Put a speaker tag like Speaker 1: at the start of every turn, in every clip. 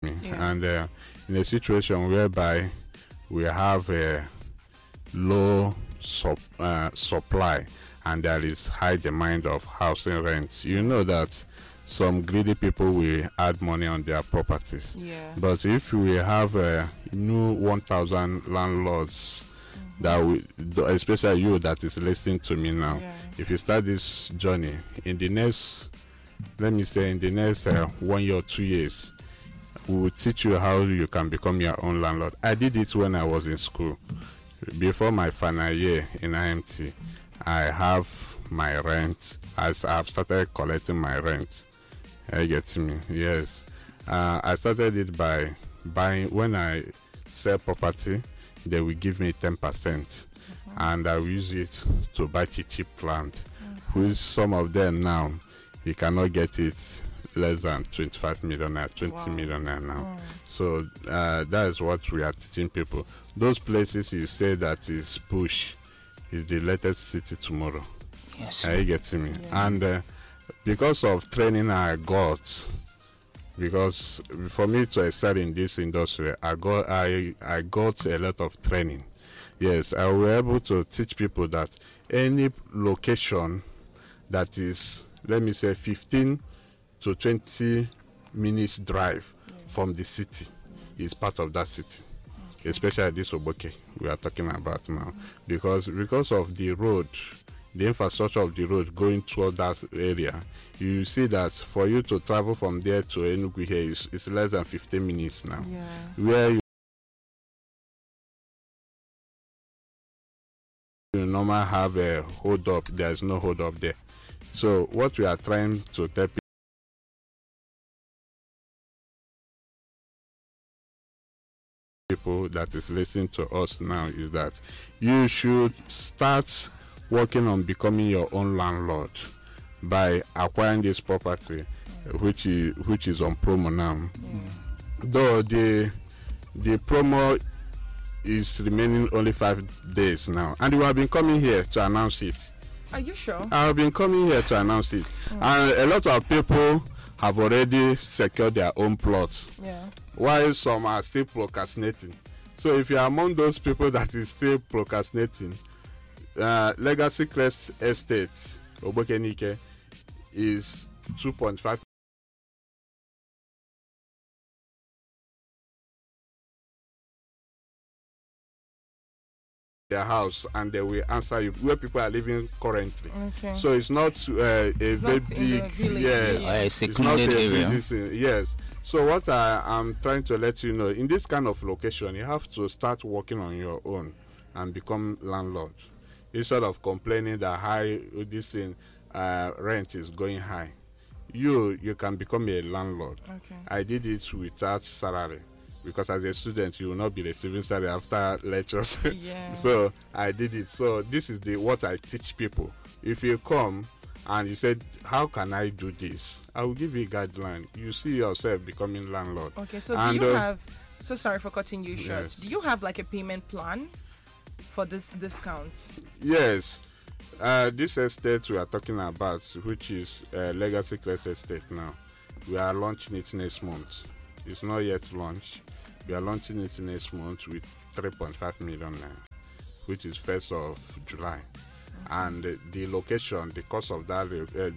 Speaker 1: And in a situation whereby we have a low supply and there is high demand of housing rents, you know that some greedy people will add money on their properties. But if we have new 1,000 landlords that we, especially you that is listening to me now, if you start this journey in the next, let me say in the next 1 year or 2 years, we will teach you how you can become your own landlord. I did it when I was in school. Before my final year in IMT, I have my rent. As I've started collecting my rent. You get me? Yes. I started it by buying. When I sell property, they will give me 10%, and I will use it to buy cheap land. Which some of them now, you cannot get it less than 25 million naira, 20 million naira now. So that is what we are teaching people. Those places you say that is bush is the latest city tomorrow.
Speaker 2: Yes.
Speaker 1: You get me? And because of training I got, because for me to excel in this industry, I got a lot of training. Yes, I was able to teach people that any location that is, let me say, 15 to 20 minutes drive from the city is part of that city. Especially this Oboke we are talking about now, because of the road, the infrastructure of the road going toward that area, you see that for you to travel from there to Enugu here is less than 15 minutes now. Where you normally have a hold up, there is no hold up there. So what we are trying to tell people that is listening to us now is that you should start working on becoming your own landlord by acquiring this property, which is on promo now. Though the promo is remaining only 5 days now, and we have been coming here to announce it.
Speaker 3: Are you sure?
Speaker 1: I have been coming here to announce it, and a lot of people have already secured their own plots. While some are still procrastinating. So if you are among those people that is still procrastinating, Legacy Crest Estate, Obokenike, is 2.5 their house, and they will answer you where people are living currently. So it's not a very big,
Speaker 2: it's a secluded area.
Speaker 1: Yes. So what I am trying to let you know, in this kind of location, you have to start working on your own and become landlord. Instead of complaining that this rent is going high, you can become a landlord. I did it without salary, because as a student you will not be receiving salary after lectures. So I did it. So this is what I teach people. If you come and you said, how can I do this, I will give you a guideline. You see yourself becoming landlord.
Speaker 3: So do you have, so sorry for cutting you short, do you have like a payment plan for this discount?
Speaker 1: Yes. This estate we are talking about, which is Legacy Crest Estate now, we are launching it next month. It's not yet launched. We are launching it next month with 3.5 million naira, which is 1st of July. And the location, the cost of that,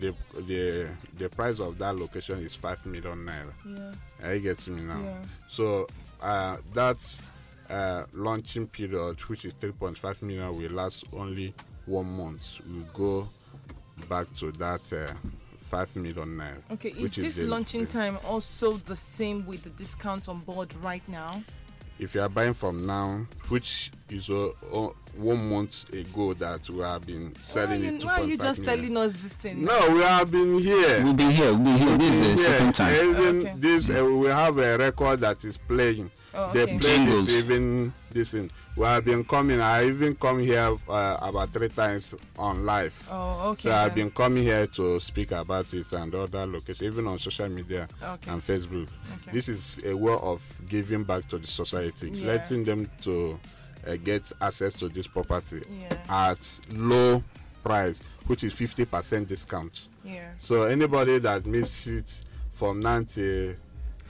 Speaker 1: the price of that location is 5 million naira. You get me now? So that launching period, which is 3.5 million, will last only 1 month. We'll go back to that 5 million naira.
Speaker 3: Is this launching time also the same with the discount on board right now?
Speaker 1: If you are buying from now, which is 1 month ago that we have been selling it to 2.5 million.
Speaker 3: Why are you just telling us this thing?
Speaker 1: No, we have been here.
Speaker 2: We'll be here. This is the second time.
Speaker 1: This we have a record that is playing. They play this, even this thing. We have been coming. I even come here about 3 times on live. So I've been coming here to speak about it and other locations, even on social media and Facebook. This is a way of giving back to the society, letting them to get access to this property at low price, which is 50% discount. So anybody that misses it from now till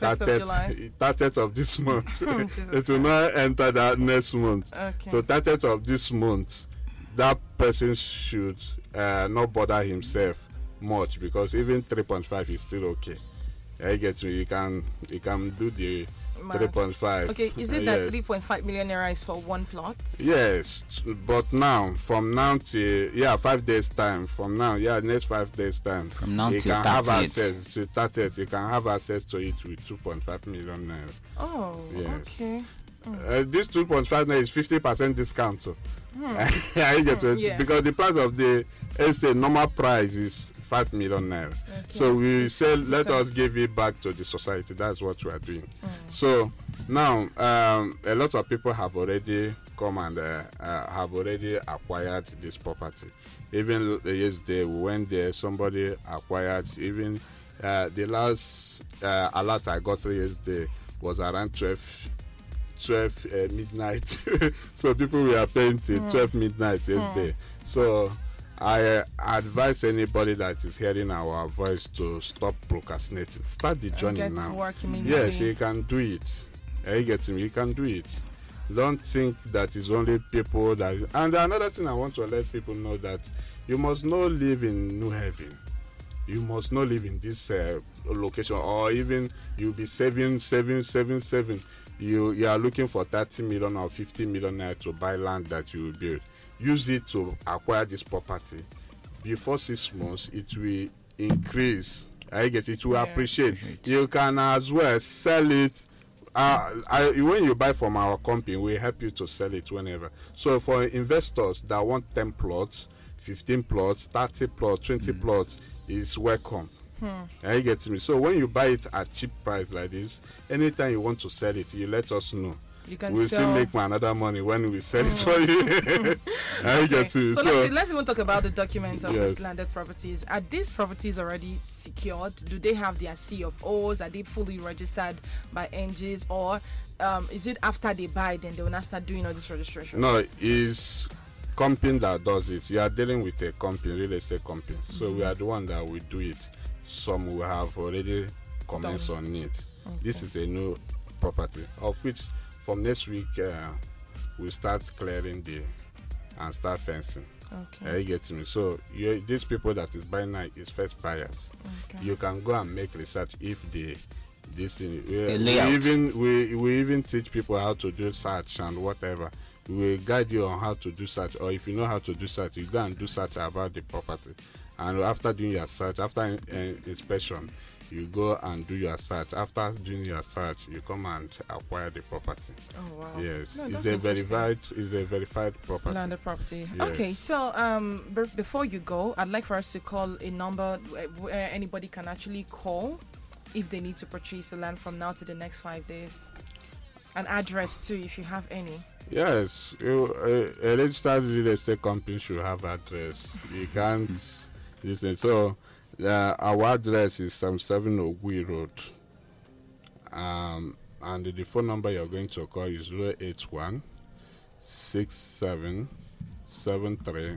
Speaker 1: 30th of this month. It will not enter that next month.
Speaker 3: Okay.
Speaker 1: So 30th of this month, that person should not bother himself much, because even 3.5 is still okay. I get me. You can do the 3.5.
Speaker 3: Okay, is it that 3.5 million naira is for one plot?
Speaker 1: Yes, but from now to 5 days time. From now, next 5 days time.
Speaker 2: From now
Speaker 1: you
Speaker 2: to
Speaker 1: can have
Speaker 2: 30th.
Speaker 1: access to 30th. You can have access to it with 2.5 million naira.
Speaker 3: Oh,
Speaker 1: yes.
Speaker 3: Okay.
Speaker 1: This 2.5 naira is 50% discount. So. I get it,
Speaker 3: Yeah.
Speaker 1: because the price of the estate normal price is 5 million naira.
Speaker 3: Okay.
Speaker 1: So we say let us
Speaker 3: 50%.
Speaker 1: give it back to the society. That's what we are doing. So now a lot of people have already come and have already acquired this property. Even yesterday we went there, somebody acquired. Even the last alert I got yesterday was around 12 midnight. So people were paying till 12 midnight yesterday. So I advise anybody that is hearing our voice to stop procrastinating. Start the journey
Speaker 3: get
Speaker 1: now.
Speaker 3: To work immediately.
Speaker 1: Yes, you can do it. You get me? You can do it. Don't think that it's only people that. And another thing I want to let people know, that you must not live in New Haven. You must not live in this location, or even you'll be saving. You are looking for 30 million or 50 million naira to buy land that you will build. Use it to acquire this property. Before 6 months, it will increase. It will appreciate. You can as well sell it. When you buy from our company, we help you to sell it whenever. So for investors that want 10 plots, 15 plots, 30 plots, 20 plots, is welcome. You get me? So when you buy it at cheap price like this, anytime you want to sell it, you let us know. We'll still make another money when we sell it for you. I get me?
Speaker 3: So let's even talk about the documents of these landed properties. Are these properties already secured? Do they have their C of O's? Are they fully registered by NGs? Or is it after they buy, then they will not start doing all this registration?
Speaker 1: No, it's company that does it. You are dealing with a company, real estate company. So we are the one that will do it. Some will have already commenced on it. Okay. This is a new property, of which from next week we'll start clearing and start fencing. Okay. You get me? So these people that is buying now is first buyers. Okay. You can go and make research if this thing. We even teach people how to do search and whatever. We will guide you on how to do search, or if you know how to do search, you go and do search about the property. And after doing your search, after inspection, you go and do your search. After doing your search, you come and acquire the property.
Speaker 3: Oh wow!
Speaker 1: Yes, it's a verified property.
Speaker 3: Landed property.
Speaker 1: Yes.
Speaker 3: Okay, so before you go, I'd like for us to call a number where anybody can actually call if they need to purchase the land from now to the next 5 days. An address too, if you have any.
Speaker 1: Yes, a registered real estate company should have address. You can't listen. So our address is 7 Ogui Road. And the phone number you're going to call is 081 67 73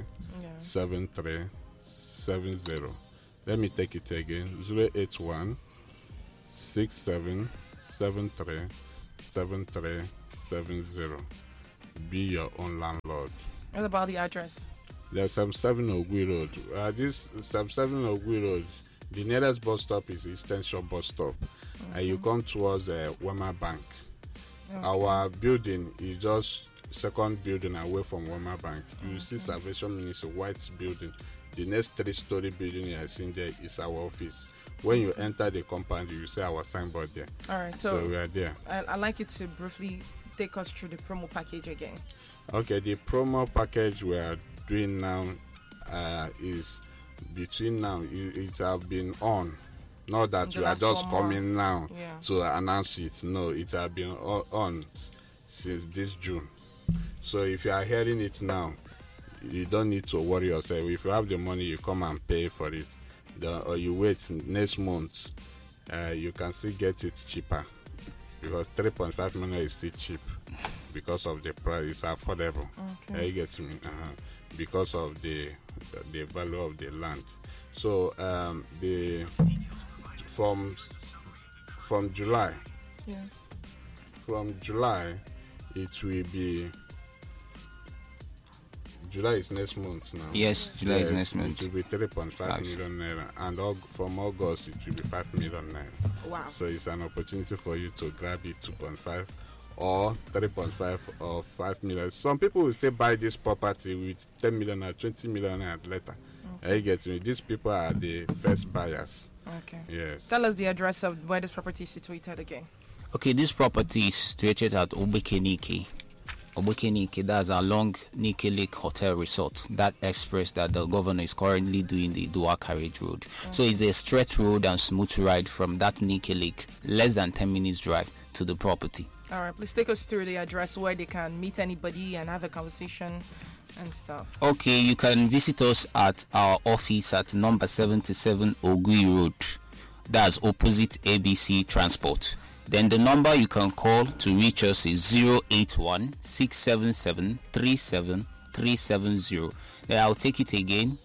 Speaker 1: 7370. Let me take it again. 081 67 73 7370. Be your own landlord.
Speaker 3: What about the address?
Speaker 1: There's 7 Ogui Road. This 7 Ogui Road, the nearest bus stop is Eastern Shore bus stop. And you come towards Wema Bank. Okay. Our building is just second building away from Wema Bank. You see Salvation Ministry, white building. The next 3-story building you are seeing there is our office. When you enter the compound, you see our signboard there.
Speaker 3: All right, so
Speaker 1: we are there.
Speaker 3: I'd like you to briefly take us through the promo package again.
Speaker 1: Okay, the promo package we are doing now is between now. It have been on. Not that you are just coming now to announce it. No, it has been on since this June. So if you are hearing it now, you don't need to worry yourself. If you have the money, you come and pay for it. Or you wait next month, you can still get it cheaper, because 3.5 million is still cheap because of the price. It's affordable. Okay. You get me? Because of the value of the land. So from July.
Speaker 3: Yeah.
Speaker 1: From July, it will be. July is next month now.
Speaker 2: Yes, July is next month.
Speaker 1: It will be 3.5 million naira, and from August it will be 5 million naira.
Speaker 3: Wow.
Speaker 1: So it's an opportunity for you to grab it 2.5 or 3.5 or 5 million. Some people will still buy this property with 10 million or 20 million naira later. Okay. You get me? These people are the first buyers.
Speaker 3: Okay.
Speaker 1: Yes.
Speaker 3: Tell us the address of where this property is situated again.
Speaker 2: Okay, this property is situated at Obekenike. Obekenike, that's along Nike Lake Hotel Resort, that express that the governor is currently doing the dual carriage road. Okay. So it's a straight road and smooth ride from that Nike Lake, less than 10 minutes drive to the property.
Speaker 3: All right, please take us through the address where they can meet anybody and have a conversation and stuff.
Speaker 2: Okay, you can visit us at our office at number 77 Ogui Road. That's opposite ABC Transport. Then the number you can call to reach us is 081-677-37370. Then I'll take it again,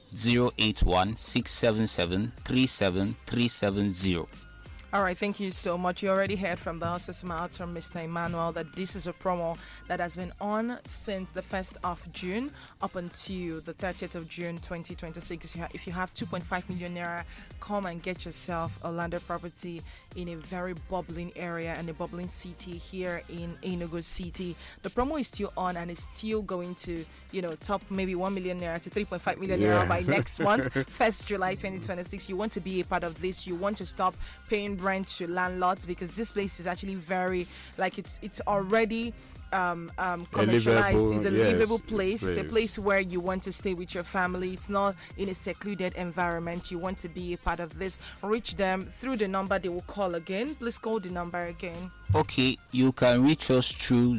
Speaker 2: 081-677-37370.
Speaker 3: All right, thank you so much. You already heard from the horse's mouth from Mr. Emmanuel that this is a promo that has been on since the 1st of June up until the 30th of June 2026. If you have 2.5 million naira, come and get yourself a landed property in a very bubbling area and a bubbling city here in Enugu City. The promo is still on and it's still going to, top maybe 1 million naira to 3.5 million naira by next month, 1st July 2026. You want to be a part of this. You want to stop paying rent to landlords because this place is actually very it's already commercialized. It's a livable place. It's a place where you want to stay with your family. It's not in a secluded environment. You want to be a part of this. Reach them through the number they will call again. Please call the number again.
Speaker 2: Okay, you can reach us through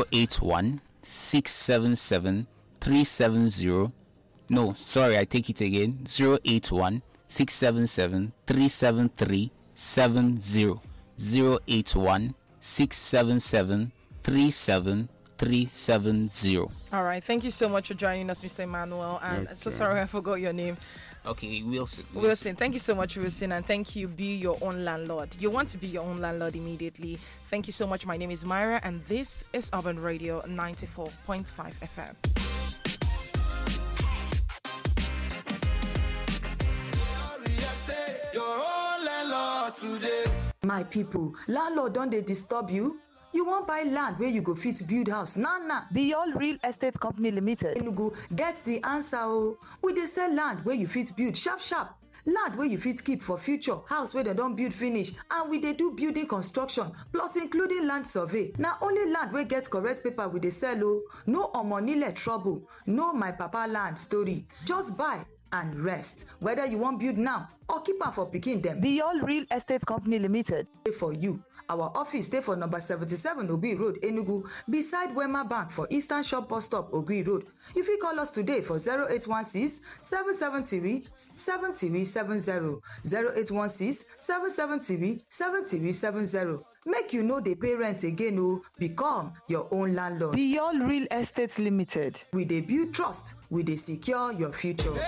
Speaker 2: 081-677-370. No, sorry, I take it again. 081-677-37370. 081-677-37370.
Speaker 3: All right, thank you so much for joining us, Mr. Emmanuel. And so sorry I forgot your name.
Speaker 2: Okay, Wilson.
Speaker 3: Thank you so much, Wilson, and thank you. Be your own landlord. You want to be your own landlord immediately. Thank you so much. My name is Myra, and this is Urban Radio 94.5 FM.
Speaker 4: Today. My people, landlord don't they disturb you? You won't buy land where you go fit build house. Nah.
Speaker 5: Beyond Real Estate Company Limited.
Speaker 4: Enugu get the answer. Oh, we dey sell land where you fit build sharp. Land where you fit keep for future, house where they don't build finish, and we dey do building construction, plus including land survey. Now only land where get correct paper we dey sell. Oh, no omonile trouble, no my papa land story. Just buy and rest. Whether you want build now or keep am for pikin dem.
Speaker 5: Beyond Real Estate Company Limited.
Speaker 4: For you. Our office stay for number 77 Ogui Road, Enugu, beside Wema Bank for Eastern Shop Bus Stop, Ogui Road. You fit call us today for 0816-773-7370, 0816-773-7370. Make you know they pay rent again, oh, become your own landlord.
Speaker 5: Beyond Real Estate Limited.
Speaker 4: We dey build trust, we dey secure your future.